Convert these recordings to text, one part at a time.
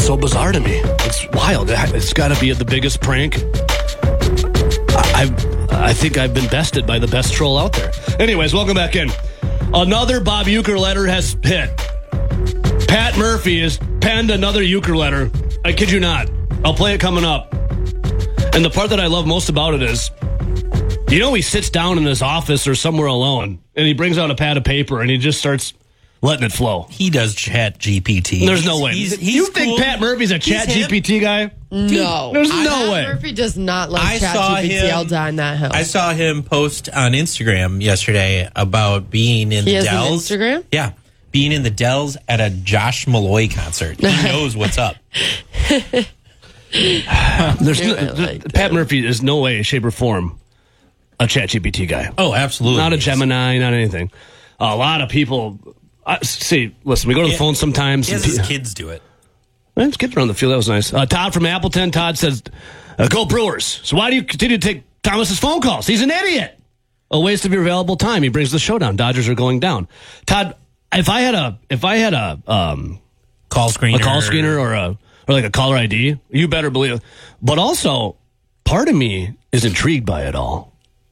so bizarre to me. It's wild. It's got to be the biggest prank. I think I've been bested by the best troll out there. Anyways, welcome back in. Another Bob Uecker letter has hit. Pat Murphy has penned another Uecker letter. I kid you not. I'll play it coming up. And the part that I love most about it is, he sits down in his office or somewhere alone, and he brings out a pad of paper, and he just starts letting it flow. He does Chat GPT. There's no way. You think Pat Murphy's a Chat GPT guy? No. There's no way. Pat Murphy does not let Chat GPT all die on that hill. I saw him post on Instagram yesterday about being in the Dells. An Instagram? Yeah. Being in the Dells at a Josh Malloy concert. He knows what's up. Pat Murphy is no way, shape, or form a ChatGPT guy. Oh, absolutely. Not a Gemini, not anything. A lot of people... listen, we go to the phone sometimes. His kids do it. His kids are on the field. That was nice. Todd from Appleton. Todd says, go Brewers. So why do you continue to take Thomas's phone calls? He's an idiot. A waste of your valuable time. He brings the show down. Dodgers are going down. Todd, if I had a call screener or like a caller ID, you better believe it. But also, part of me is intrigued by it all.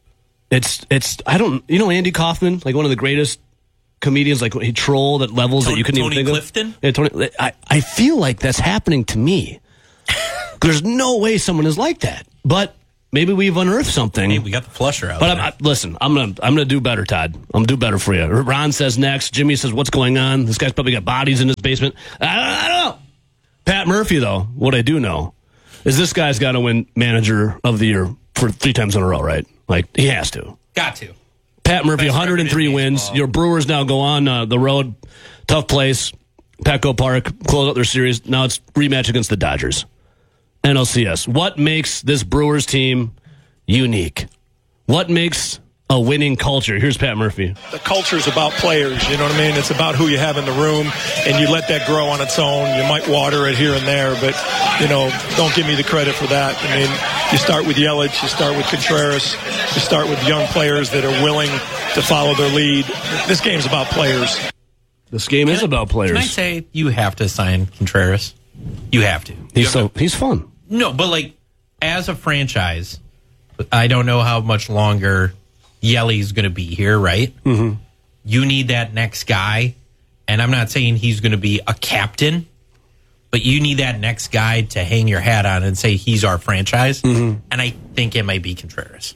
Andy Kaufman, like one of the greatest comedians, like he trolled at levels that you couldn't even think Clifton? of. Yeah, Tony. I feel like that's happening to me. There's no way someone is like that. But maybe we've unearthed something. Hey, we got the flusher out. But listen, I'm gonna do better, Todd. I'm gonna do better for you. Ron says next. Jimmy says, what's going on? This guy's probably got bodies in his basement. I don't know. Pat Murphy, though, what I do know is this guy's got to win Manager of the Year for 3 times in a row, right? Like, he has to. Got to. Pat Murphy, 103 wins. Your Brewers now go on the road. Tough place. Petco Park. Close out their series. Now it's rematch against the Dodgers. NLCS. What makes this Brewers team unique? What makes a winning culture? Here's Pat Murphy. The culture is about players, you know what I mean? It's about who you have in the room, and you let that grow on its own. You might water it here and there, but, don't give me the credit for that. I mean, you start with Yelich, you start with Contreras, you start with young players that are willing to follow their lead. This game's about players. This game is about players. Can I say you have to sign Contreras? You have to. He's fun. No, but as a franchise, I don't know how much longer Yelly's going to be here, right? Mm-hmm. You need that next guy, and I'm not saying he's going to be a captain, but you need that next guy to hang your hat on and say he's our franchise, and I think it might be Contreras.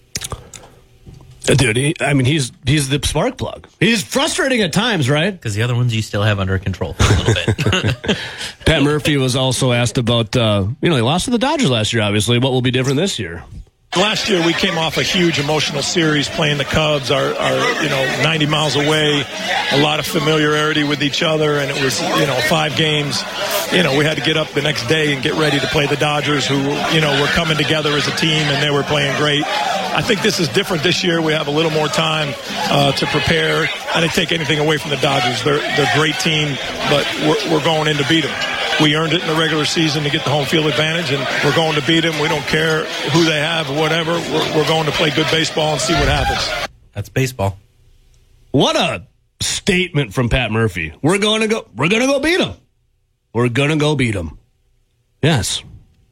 Dude, he's the spark plug. He's frustrating at times, right? Because the other ones you still have under control for a little bit. Pat Murphy was also asked about, he lost to the Dodgers last year, obviously. What will be different this year? Last year, we came off a huge emotional series playing the Cubs, our 90 miles away, a lot of familiarity with each other, and it was, 5 games. We had to get up the next day and get ready to play the Dodgers, who, were coming together as a team, and they were playing great. I think this is different this year. We have a little more time to prepare. I didn't take anything away from the Dodgers. They're a great team, but we're going in to beat them. We earned it in the regular season to get the home field advantage, and we're going to beat them. We don't care who they have or whatever. We're going to play good baseball and see what happens. That's baseball. What a statement from Pat Murphy. We're going to go beat them. We're going to go beat them. Yes.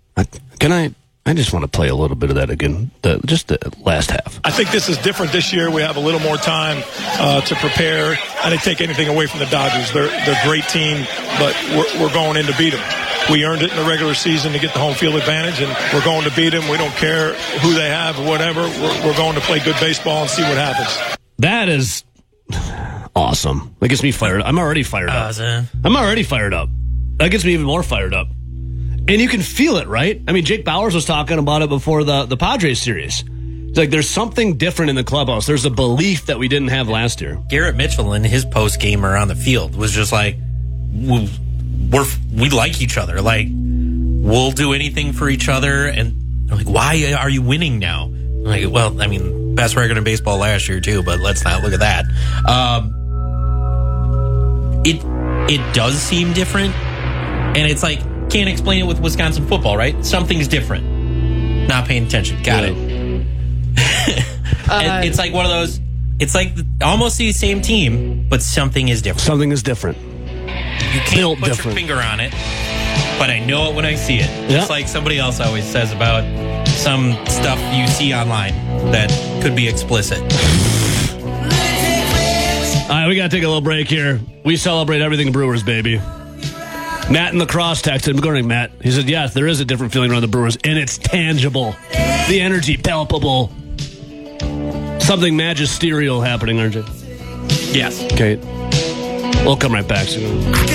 I just want to play a little bit of that again, just the last half. I think this is different this year. We have a little more time to prepare. I didn't take anything away from the Dodgers. They're a great team, but we're going in to beat them. We earned it in the regular season to get the home field advantage, and we're going to beat them. We don't care who they have or whatever. We're going to play good baseball and see what happens. That is awesome. That gets me fired up. I'm already fired up. I'm already fired up. That gets me even more fired up. And you can feel it, right? I mean, Jake Bowers was talking about it before the Padres series. It's like there's something different in the clubhouse. There's a belief that we didn't have last year. Garrett Mitchell in his post-gamer on the field was just like, we like each other. Like, we'll do anything for each other. And I'm like, why are you winning now? I'm like, well, best record in baseball last year too, but let's not look at that. It does seem different. And it's like, can't explain it with Wisconsin football, right? Something's different. Not paying attention. Got it. And it's like one of those, it's like almost the same team, but something is different. Something is different. You can't put your finger on it. but I know it when I see it. Just like somebody else always says about some stuff you see online that could be explicit. All right, we got to take a little break here. We celebrate everything Brewers, baby. Matt in La Crosse texted. Good morning, Matt. He said, yes, there is a different feeling around the Brewers, and it's tangible. The energy, palpable. Something magisterial happening, aren't you? Yes. Okay. We'll come right back soon.